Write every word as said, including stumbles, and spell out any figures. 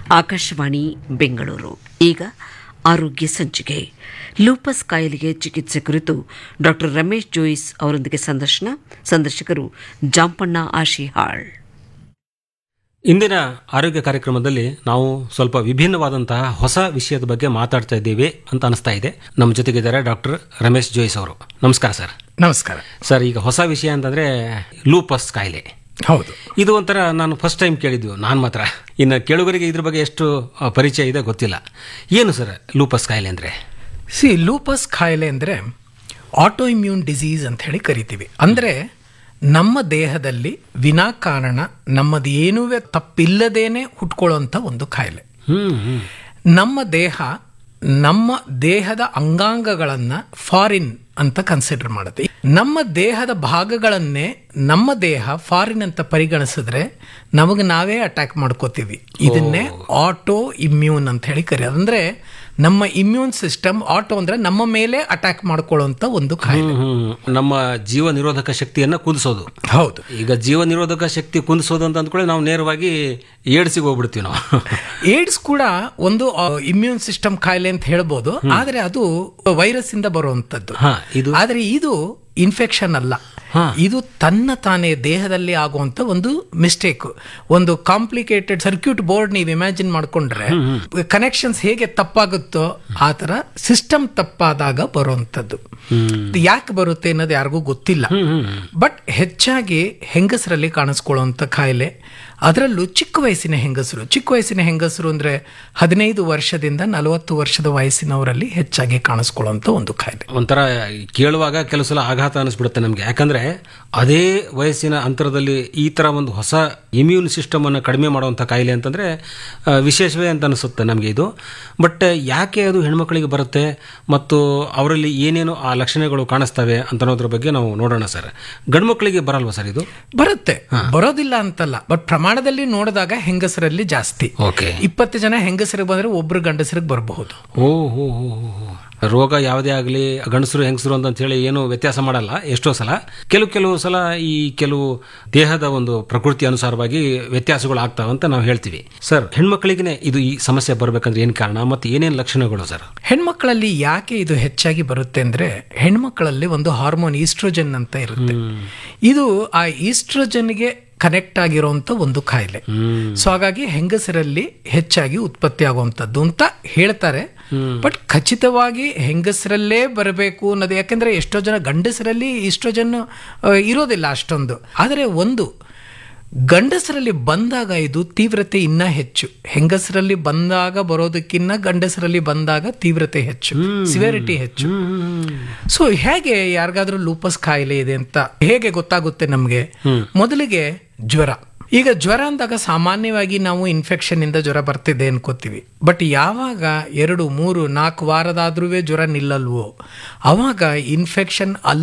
ಆಕಾಶವಾಣಿ ಬೆಂಗಳೂರು. ಈಗ ಆರೋಗ್ಯ ಸಂಚಿಕೆ. ಲೂಪಸ್ ಕಾಯಿಲೆಗೆ ಚಿಕಿತ್ಸೆ ಕುರಿತು ಡಾಕ್ಟರ್ ರಮೇಶ್ ಜೋಯಿಸ್ ಅವರೊಂದಿಗೆ ಸಂದರ್ಶನ. ಸಂದರ್ಶಕರು ಜಾಂಪಣ್ಣ ಆಶಿಹಾಳ್. ಇಂದಿನ ಆರೋಗ್ಯ ಕಾರ್ಯಕ್ರಮದಲ್ಲಿ ನಾವು ಸ್ವಲ್ಪ ವಿಭಿನ್ನವಾದಂತಹ ಹೊಸ ವಿಷಯದ ಬಗ್ಗೆ ಮಾತಾಡ್ತಾ ಇದ್ದೀವಿ ಅಂತ ಅನಿಸ್ತಾ ಇದೆ. ನಮ್ಮ ಜೊತೆಗಿದ್ದಾರೆ ಡಾಕ್ಟರ್ ರಮೇಶ್ ಜೋಯಿಸ್ ಅವರು. ನಮಸ್ಕಾರ ಸರ್. ನಮಸ್ಕಾರ ಸರ್. ಈಗ ಹೊಸ ವಿಷಯ ಅಂತಂದ್ರೆ ಲೂಪಸ್ ಕಾಯಿಲೆ. ಹೌದು, ಇದು ಒಂಥರ ನಾನು ಫಸ್ಟ್ ಟೈಮ್ ಕೇಳಿದ್ವಿ ನಾನು ಮಾತ್ರ. ಇನ್ನು ಕೇಳುಗರಿಗೆ ಇದ್ರ ಬಗ್ಗೆ ಎಷ್ಟು ಪರಿಚಯ ಇದೆ ಗೊತ್ತಿಲ್ಲ. ಏನು ಸರ್ ಲೂಪಸ್ ಕಾಯಿಲೆ ಅಂದ್ರೆ? ಸಿ ಲೂಪಸ್ ಕಾಯಿಲೆ ಅಂದರೆ ಆಟೋ ಇಮ್ಯೂನ್ ಡಿಸೀಸ್ ಅಂತ ಹೇಳಿ ಕರಿತೀವಿ. ಅಂದರೆ ನಮ್ಮ ದೇಹದಲ್ಲಿ ವಿನಾಕಾರಣ ನಮ್ಮದು ಏನೂ ತಪ್ಪಿಲ್ಲದೇನೆ ಹುಟ್ಕೊಳ್ಳೋಂಥ ಒಂದು ಕಾಯಿಲೆ. ನಮ್ಮ ದೇಹ ನಮ್ಮ ದೇಹದ ಅಂಗಾಂಗಗಳನ್ನು ಫಾರಿನ್ ಅಂತ ಕನ್ಸಿಡರ್ ಮಾಡುತ್ತೆ. ನಮ್ಮ ದೇಹದ ಭಾಗಗಳನ್ನೇ ನಮ್ಮ ದೇಹ ಫಾರಿನ್ ಅಂತ ಪರಿಗಣಿಸಿದ್ರೆ ನಮಗೆ ನಾವೇ ಅಟ್ಯಾಕ್ ಮಾಡ್ಕೋತೀವಿ. ಇದನ್ನೇ ಆಟೋ ಇಮ್ಯೂನ್ ಅಂತ ಹೇಳಿ ಕರೆಯೋದು. ಅಂದ್ರೆ ನಮ್ಮ ಇಮ್ಯೂನ್ ಸಿಸ್ಟಮ್ ಆಟೋ ಅಂದ್ರೆ ನಮ್ಮ ಮೇಲೆ ಅಟ್ಯಾಕ್ ಮಾಡ್ಕೊಳ್ಳುವಂತ ಒಂದು ಕಾಯಿಲೆ. ನಮ್ಮ ಜೀವ ನಿರೋಧಕ ಶಕ್ತಿಯನ್ನ ಕುದಿಸೋದು. ಹೌದು. ಈಗ ಜೀವ ನಿರೋಧಕ ಶಕ್ತಿ ಕುದಿಸೋದು ಅಂತ ಅಂದ್ಕೊಳ್ಳಿ ನಾವು ನೇರವಾಗಿ ಏಡ್ಸಿಗೆ ಹೋಗ್ಬಿಡ್ತೀವಿ ನಾವು. ಏಡ್ಸ್ ಕೂಡ ಒಂದು ಇಮ್ಯೂನ್ ಸಿಸ್ಟಮ್ ಕಾಯಿಲೆ ಅಂತ ಹೇಳ್ಬೋದು, ಆದ್ರೆ ಅದು ವೈರಸ್ ಇಂದ ಬರುವಂತದ್ದು. ಆದ್ರೆ ಇದು ಇನ್ಫೆಕ್ಷನ್ ಅಲ್ಲ. ಇದು ತನ್ನ ತಾನೇ ದೇಹದಲ್ಲಿ ಆಗುವಂತ ಒಂದು ಮಿಸ್ಟೇಕ್, ಒಂದು ಕಾಂಪ್ಲಿಕೇಟೆಡ್ ಸರ್ಕ್ಯೂಟ್ ಬೋರ್ಡ್ ನೀವು ಇಮ್ಯಾಜಿನ್ ಮಾಡ್ಕೊಂಡ್ರೆ ಕನೆಕ್ಷನ್ಸ್ ಹೇಗೆ ತಪ್ಪಾಗುತ್ತೋ ಆ ತರ ಸಿಸ್ಟಮ್ ತಪ್ಪಾದಾಗ ಬರುವಂತದ್ದು. ಯಾಕೆ ಬರುತ್ತೆ ಅನ್ನೋದು ಯಾರಿಗೂ ಗೊತ್ತಿಲ್ಲ. ಬಟ್ ಹೆಚ್ಚಾಗಿ ಹೆಂಗಸರಲ್ಲಿ ಕಾಣಿಸ್ಕೊಳ್ಳುವಂತ ಕಾಯಿಲೆ, ಅದರಲ್ಲೂ ಚಿಕ್ಕ ವಯಸ್ಸಿನ ಹೆಂಗಸರು. ಚಿಕ್ಕ ವಯಸ್ಸಿನ ಹೆಂಗಸರು ಅಂದ್ರೆ ಹದಿನೈದು ವರ್ಷದಿಂದ ನಲವತ್ತು ವರ್ಷದ ವಯಸ್ಸಿನವರಲ್ಲಿ ಹೆಚ್ಚಾಗಿ ಕಾಣಿಸ್ಕೊಳ್ಳುವಂತ ಒಂದು ಕಾಯಿಲೆ. ಒಂಥರ ಕೇಳುವಾಗ ಕೆಲವು ಸಲ ಆಘಾತ ಅನಿಸ್ಬಿಡುತ್ತೆ ನಮ್ಗೆ. ಯಾಕಂದ್ರೆ ಅದೇ ವಯಸ್ಸಿನ ಅಂತರದಲ್ಲಿ ಈ ತರ ಒಂದು ಹೊಸ ಇಮ್ಯೂನ್ ಸಿಸ್ಟಮ್ ಅನ್ನು ಕಡಿಮೆ ಮಾಡುವಂತ ಕಾಯಿಲೆ ಅಂತಂದ್ರೆ ವಿಶೇಷವೇ ಅಂತ ಅನಿಸುತ್ತೆ ನಮ್ಗೆ ಇದು. ಬಟ್ ಯಾಕೆ ಅದು ಹೆಣ್ಮಕ್ಳಿಗೆ ಬರುತ್ತೆ ಮತ್ತು ಅವರಲ್ಲಿ ಏನೇನು ಆ ಲಕ್ಷಣಗಳು ಕಾಣಿಸ್ತವೆ ಅಂತ ಅನ್ನೋದ್ರ ಬಗ್ಗೆ ನಾವು ನೋಡೋಣ ಸರ್. ಗಂಡ್ಮಕ್ಳಿಗೆ ಬರಲ್ವಾ ಸರ್ ಇದು? ಬರುತ್ತೆ, ಬರೋದಿಲ್ಲ ಅಂತಲ್ಲ. ಬಟ್ ಪ್ರಮಾಣದಲ್ಲಿ ನೋಡಿದಾಗ ಹೆಂಗಸರಲ್ಲಿ ಜಾಸ್ತಿ. ಇಪ್ಪತ್ತು ಜನ ಹೆಂಗಸರಿಗೆ ಬಂದ್ರೆ ಒಬ್ರು ಗಂಡಸರಿಗೆ ಬರಬಹುದು. ಓ ಹೋ ರೋಗ ಯಾವುದೇ ಆಗಲಿ ಗಂಡಸರು ಹೆಂಗಸರು ಅಂತ ಹೇಳಿ ಏನು ವ್ಯತ್ಯಾಸ ಮಾಡಲ್ಲ. ಎಷ್ಟೋ ಸಲ ಕೆಲವು ಕೆಲವು ಸಲ ಈ ಕೆಲವು ದೇಹದ ಒಂದು ಪ್ರಕೃತಿ ಅನುಸಾರವಾಗಿ ವ್ಯತ್ಯಾಸಗಳು ಆಗ್ತಾವ ಅಂತ ನಾವು ಹೇಳ್ತೀವಿ. ಸರ್, ಹೆಣ್ಮಕ್ಳಿಗೆ ಇದು ಈ ಸಮಸ್ಯೆ ಬರ್ಬೇಕಂದ್ರೆ ಏನ್ ಕಾರಣ ಮತ್ತೆ ಏನೇನು ಲಕ್ಷಣಗಳು ಸರ್? ಹೆಣ್ಮಕ್ಳಲ್ಲಿ ಯಾಕೆ ಇದು ಹೆಚ್ಚಾಗಿ ಬರುತ್ತೆ ಅಂದ್ರೆ ಹೆಣ್ಮಕ್ಳಲ್ಲಿ ಒಂದು ಹಾರ್ಮೋನ್ ಈಸ್ಟ್ರೋಜನ್ ಅಂತ ಇರುತ್ತೆ. ಇದು ಆ ಈಸ್ಟ್ರೋಜನ್ಗೆ ಕನೆಕ್ಟ್ ಆಗಿರುವಂತ ಒಂದು ಕಾಯಿಲೆ. ಸೊ ಹಾಗಾಗಿ ಹೆಂಗಸರಲ್ಲಿ ಹೆಚ್ಚಾಗಿ ಉತ್ಪತ್ತಿ ಆಗುವಂತದ್ದು ಅಂತ ಹೇಳ್ತಾರೆ. ಬಟ್ ಖಚಿತವಾಗಿ ಹೆಂಗಸರಲ್ಲೇ ಬರಬೇಕು ಅನ್ನೋದು, ಯಾಕೆಂದ್ರೆ ಎಷ್ಟೋ ಜನ ಗಂಡಸರಲ್ಲಿ ಈಸ್ಟ್ರೋಜನ್ ಇರೋದಿಲ್ಲ ಅಷ್ಟೊಂದು. ಆದರೆ ಒಂದು ಗಂಡಸರಲ್ಲಿ ಬಂದಾಗ ಇದು ತೀವ್ರತೆ ಇನ್ನ ಹೆಚ್ಚು. ಹೆಂಗಸರಲ್ಲಿ ಬಂದಾಗ ಬರೋದಕ್ಕಿನ್ನ ಗಂಡಸರಲ್ಲಿ ಬಂದಾಗ ತೀವ್ರತೆ ಹೆಚ್ಚು, ಸಿವಿಯರಿಟಿ ಹೆಚ್ಚು. ಸೊ ಹೇಗೆ ಯಾರಿಗಾದ್ರೂ ಲೂಪಸ್ ಕಾಯಿಲೆ ಇದೆ ಅಂತ ಹೇಗೆ ಗೊತ್ತಾಗುತ್ತೆ ನಮ್ಗೆ? ಮೊದಲಿಗೆ ಜ್ವರ. ಈಗ ಜ್ವರ ಅಂದಾಗ ಸಾಮಾನ್ಯವಾಗಿ ನಾವು ಇನ್ಫೆಕ್ಷನ್ ಇಂದ ಜ್ವರ ಬರ್ತಿದೆ ಅನ್ಕೋತೀವಿ. ಬಟ್ ಯಾವಾಗ ಎರಡು ಮೂರು ನಾಲ್ಕು ವಾರದಾದ್ರೂ ಜ್ವರ ನಿಲ್ಲಲ್ವೋ ಅವಾಗ ಇನ್ಫೆಕ್ಷನ್ ಅಲ್ಲ